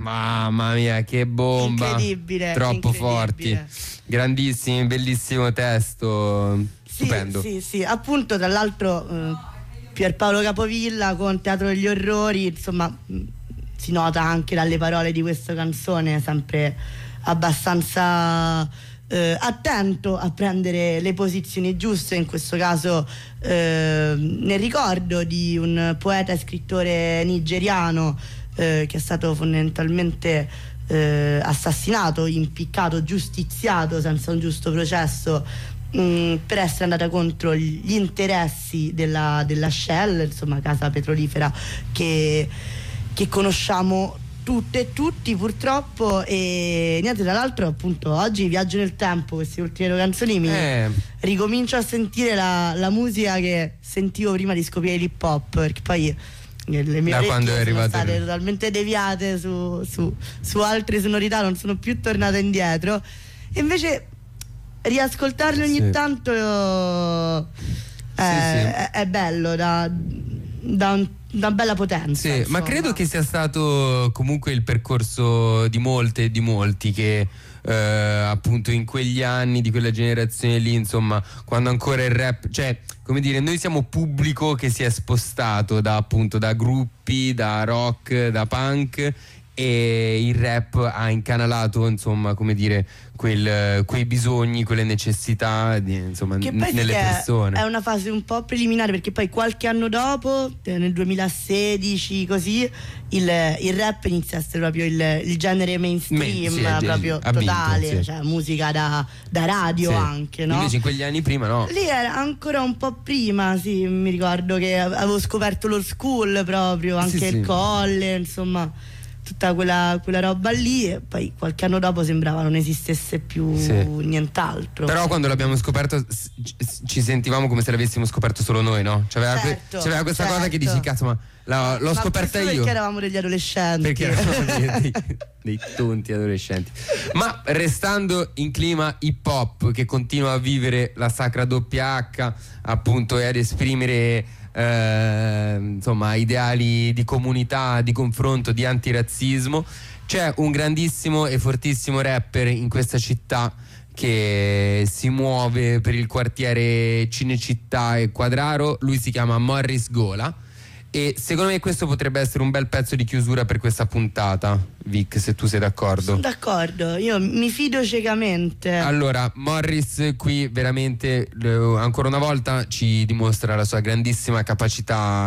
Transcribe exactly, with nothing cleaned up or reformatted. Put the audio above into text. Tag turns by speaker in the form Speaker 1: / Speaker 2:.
Speaker 1: Mamma mia, che bomba!
Speaker 2: Incredibile,
Speaker 1: troppo
Speaker 2: incredibile.
Speaker 1: forti, grandissimi, bellissimo testo, stupendo.
Speaker 2: Sì, sì, sì, appunto, tra l'altro eh, Pierpaolo Capovilla con Teatro degli Orrori, insomma, mh, si nota anche dalle parole di questa canzone, sempre abbastanza eh, attento a prendere le posizioni giuste, in questo caso eh, nel ricordo di un poeta e scrittore nigeriano eh, che è stato fondamentalmente eh, assassinato, impiccato, giustiziato senza un giusto processo mh, per essere andata contro gli interessi della, della Shell, insomma casa petrolifera che, che conosciamo tutte e tutti purtroppo. E niente, tra l'altro appunto oggi viaggio nel tempo, queste ultime due canzoni mi
Speaker 1: Eh.
Speaker 2: ricomincio a sentire la, la musica che sentivo prima di scoprire l'hip hop, perché poi le mie
Speaker 1: Da quando è
Speaker 2: orecchie sono
Speaker 1: arrivato
Speaker 2: state
Speaker 1: il-
Speaker 2: totalmente deviate su, su, su altre sonorità, non sono più tornata indietro, e invece riascoltarle ogni
Speaker 1: Sì.
Speaker 2: tanto eh,
Speaker 1: Sì,
Speaker 2: È, è bello, da, da un- una bella potenza.
Speaker 1: Sì,
Speaker 2: insomma.
Speaker 1: ma credo che sia stato comunque il percorso di molte e di molti che eh, appunto in quegli anni, di quella generazione lì, insomma, quando ancora il rap, cioè, come dire, noi siamo pubblico che si è spostato da appunto da gruppi, da rock, da punk, e il rap ha incanalato, insomma, come dire, quel, quei bisogni, quelle necessità di- insomma,
Speaker 2: Che
Speaker 1: n-
Speaker 2: poi sì
Speaker 1: nelle
Speaker 2: che
Speaker 1: persone.
Speaker 2: è una fase un po' preliminare, perché poi qualche anno dopo, eh, nel duemilasedici così, il, il rap inizia a essere proprio il, il genere mainstream,
Speaker 1: Main- sì, è-
Speaker 2: proprio
Speaker 1: ha vinto,
Speaker 2: totale,
Speaker 1: sì.
Speaker 2: cioè musica da, da radio
Speaker 1: Sì.
Speaker 2: anche, no?
Speaker 1: Invece in quegli anni prima no.
Speaker 2: Lì era ancora un po' prima, sì, mi ricordo che avevo scoperto lo school proprio, anche
Speaker 1: Sì,
Speaker 2: il
Speaker 1: sì.
Speaker 2: colle, insomma, tutta quella, quella roba lì, e poi qualche anno dopo sembrava non esistesse più
Speaker 1: Sì.
Speaker 2: nient'altro.
Speaker 1: Però quando l'abbiamo scoperto s- c- ci sentivamo come se l'avessimo scoperto solo noi, no? C'aveva, que-
Speaker 2: Certo,
Speaker 1: c'aveva questa cosa che
Speaker 2: certo.
Speaker 1: dici, cazzo, ma la- l'ho
Speaker 2: Ma
Speaker 1: scoperta
Speaker 2: questo
Speaker 1: io.
Speaker 2: perché eravamo degli adolescenti.
Speaker 1: Perché eravamo dei, dei- dei tonti adolescenti. Ma restando in clima hip hop, che continua a vivere la sacra doppia H, appunto, e ad esprimere eh, insomma ideali di comunità, di confronto, di antirazzismo, c'è un grandissimo e fortissimo rapper in questa città che si muove per il quartiere Cinecittà e Quadraro. Lui si chiama Morris Gola e secondo me questo potrebbe essere un bel pezzo di chiusura per questa puntata, Vic, se tu sei d'accordo.
Speaker 2: Sono d'accordo, io mi fido ciecamente.
Speaker 1: Allora, Morris qui veramente eh, ancora una volta ci dimostra la sua grandissima capacità